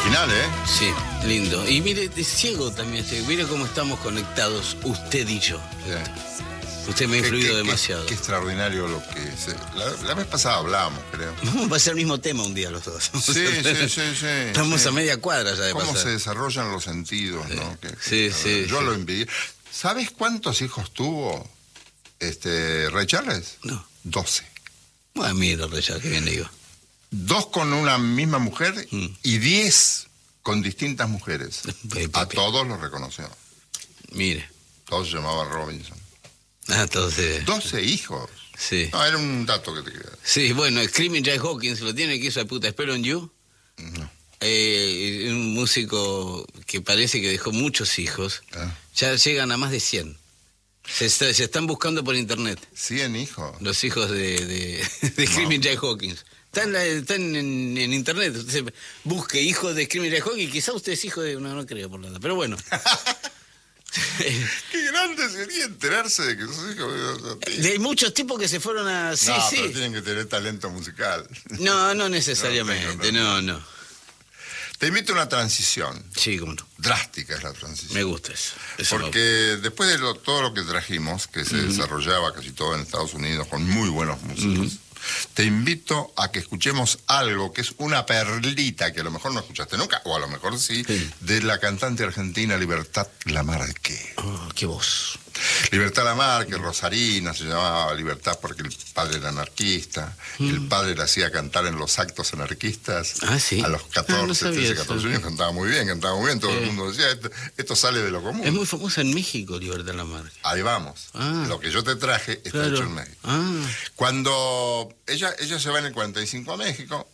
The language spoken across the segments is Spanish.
Original, ¿eh? Sí, lindo. Y mire, de ciego también, mire cómo estamos conectados, usted y yo. Sí. Usted me ha influido demasiado. Qué extraordinario lo que... La vez pasada hablábamos, creo. Vamos a pasar el mismo tema un día los dos. Sí. Estamos a media cuadra ya de Cómo pasar. se desarrollan los sentidos, ¿no? Sí. Yo lo envidié. ¿Sabes cuántos hijos tuvo Ray Charles? No. 12. Bueno, mira, Reyes, que bien le digo. 2 con una misma mujer y 10 con distintas mujeres. A todos los reconoció. Mire. Todos se llamaban Robinson. Ah, entonces... 12 hijos. Sí. No, era un dato que te queda. Sí, bueno, Screaming Jay Hawkins, ¿lo tiene que hizo de puta Spell on You? No. Un músico que parece que dejó muchos hijos. Ya llegan a más de 100. Se están buscando por internet. 100 hijos. Los hijos de Screaming Jay Hawkins. Están en internet. Usted busque hijos de Screaming Jay Hawkins. Quizá usted es hijo de... No creo por nada. Pero bueno. Qué grande sería enterarse de que sos hijo de muchos tipos que se fueron a... Sí, no, sí. pero tienen que tener talento musical. No necesariamente. No. Te invito a una transición. Sí, cómo no. Drástica es la transición. Me gusta eso. Porque después de todo lo que trajimos, que se desarrollaba casi todo en Estados Unidos con muy buenos músicos, te invito a que escuchemos algo que es una perlita que a lo mejor no escuchaste nunca, o a lo mejor sí, de la cantante argentina Libertad Lamarque. Oh, qué voz. Libertad Lamarque, rosarina, se llamaba Libertad porque el padre era anarquista, el padre la hacía cantar en los actos anarquistas. Ah, sí. A los 14, 13, 14 años cantaba muy bien, todo el mundo decía, esto sale de lo común. Es muy famosa en México, Libertad Lamarque. Ahí vamos. Lo que yo te traje está hecho en México. Cuando ella se va en el 45 a México,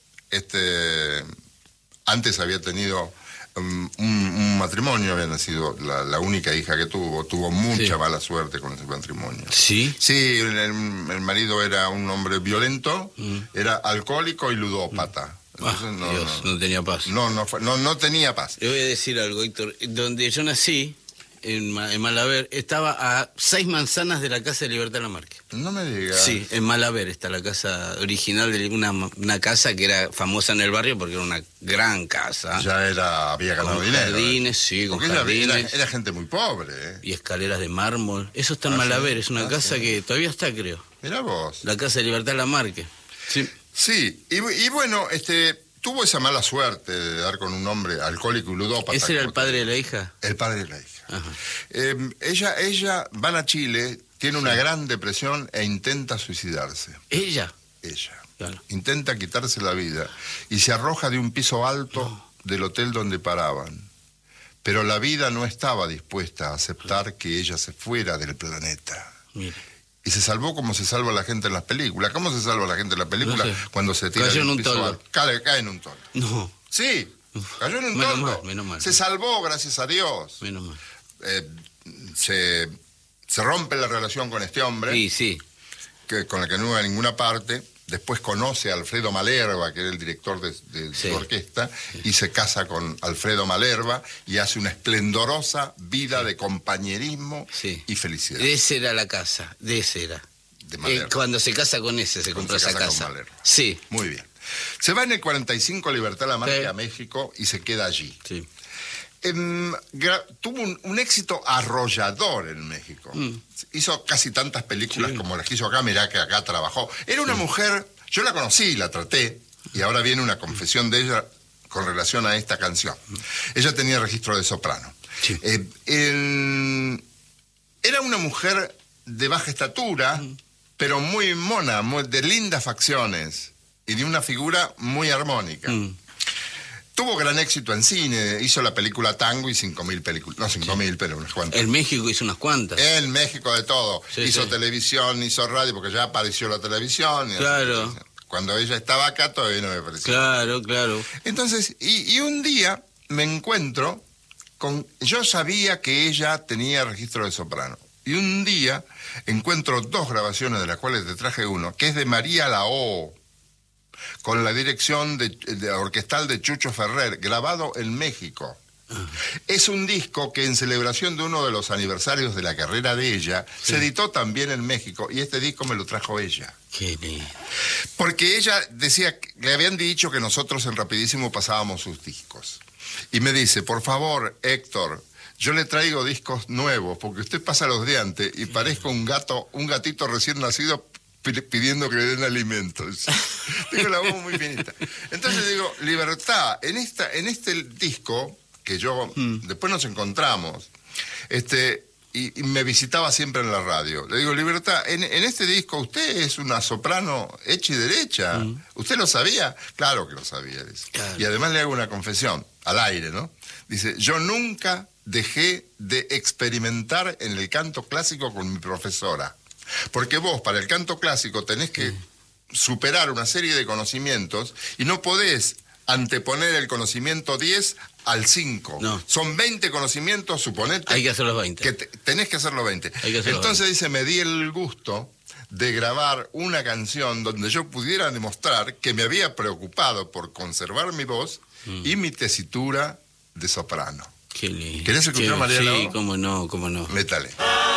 antes había tenido un matrimonio, había nacido la única hija que tuvo mucha mala suerte con ese matrimonio. ¿Sí? Sí, el marido era un hombre violento, era alcohólico y ludópata. Entonces, no tenía paz. No tenía paz. Le voy a decir algo, Héctor. Donde yo nací, en Malaber, estaba a 6 manzanas de la casa de Libertad Lamarque. No me digas. Sí, en Malaber está la casa original de una casa que era famosa en el barrio porque era una gran casa. Ya había ganado dinero. Jardines, sí, con porque jardines. Era gente muy pobre. Y escaleras de mármol. Eso está en Malaber, es una casa que todavía está, creo. Mirá vos. La casa de Libertad Lamarque. Sí. Sí, y bueno, tuvo esa mala suerte de dar con un hombre alcohólico y ludópata. ¿Ese era el padre de la hija? El padre de la hija. Ella van a Chile, tiene una gran depresión e intenta suicidarse. ¿Ella? Ella. Claro. Intenta quitarse la vida y se arroja de un piso alto del hotel donde paraban. Pero la vida no estaba dispuesta a aceptar que ella se fuera del planeta. Mire. Y se salvó como se salva la gente en las películas. ¿Cómo se salva la gente en las películas? No sé. Cuando se tira cayó en un piso toldo. alto. Cae en un toldo. No. Sí, cayó en un toldo. Menos mal. Se salvó, gracias a Dios. Menos mal. Se rompe la relación con este hombre. Sí. Con el que no iba a ninguna parte. Después conoce a Alfredo Malerva, que era el director de su orquesta, y se casa con Alfredo Malerva y hace una esplendorosa vida de compañerismo y felicidad. De esa era la casa, de esa era. Cuando se casa con ese, se compra esa casa. Sí. Muy bien. Se va en el 45 a Libertad Lamarque a México y se queda allí. Sí. Tuvo un éxito arrollador en México. Hizo casi tantas películas como las que hizo acá. Mirá que acá trabajó. Era una mujer, yo la conocí, la traté, y ahora viene una confesión de ella con relación a esta canción. Ella tenía registro de soprano. Sí. Era una mujer de baja estatura, pero muy mona, de lindas facciones y de una figura muy armónica. Tuvo gran éxito en cine, hizo la película Tango y 5.000 películas, no 5.000, pero unas cuantas. En México hizo unas cuantas. En México de todo. Hizo televisión, hizo radio, porque ya apareció la televisión. Claro. Cuando ella estaba acá todavía no me pareció. Claro. Entonces, y un día me encuentro con... Yo sabía que ella tenía registro de soprano. Y un día encuentro 2 grabaciones, de las cuales te traje uno, que es de María Lao, con la dirección de orquestal de Chucho Ferrer, grabado en México. Es un disco que en celebración de uno de los aniversarios de la carrera de ella, se editó también en México, y este disco me lo trajo ella. Qué lindo. Porque ella decía, le habían dicho que nosotros en Rapidísimo pasábamos sus discos. Y me dice, por favor, Héctor, yo le traigo discos nuevos, porque usted pasa los de antes y parezco un gatito recién nacido pidiendo que le den alimentos. Tengo la voz muy finita. Entonces digo, Libertad, en este disco, que yo, después nos encontramos, y me visitaba siempre en la radio. Le digo, Libertad, en este disco usted es una soprano hecha y derecha. ¿Usted lo sabía? Claro que lo sabía. Dice. Claro. Y además le hago una confesión, al aire, ¿no? Dice, yo nunca dejé de experimentar en el canto clásico con mi profesora. Porque vos, para el canto clásico, tenés que superar una serie de conocimientos y no podés anteponer el conocimiento 10 al 5. No. Son 20 conocimientos, suponete. Hay que hacer los 20. Que tenés que hacer los 20. Entonces dice, me di el gusto de grabar una canción donde yo pudiera demostrar que me había preocupado por conservar mi voz y mi tesitura de soprano. Qué lindo. ¿Querés escuchar, María Laura? Sí, cómo no. Métale.